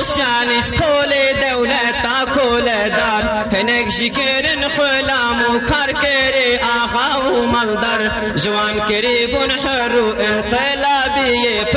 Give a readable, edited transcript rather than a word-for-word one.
سوسیالیست کل دولت تا کل دار هنگ شکرن خلام و کار کری آقا و مالدار جوان کری بن حر و انقلابی